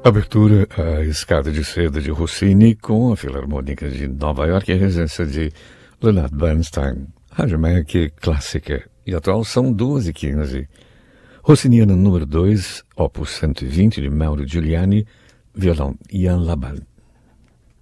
Abertura à Escada de Seda de Rossini com a Filarmônica de Nova York e a regência de Leonard Bernstein. Rádio Mac clássica e atual são 2h15. Rossiniana número 2, opus 120 de Mauro Giuliani, violão Ian Laban.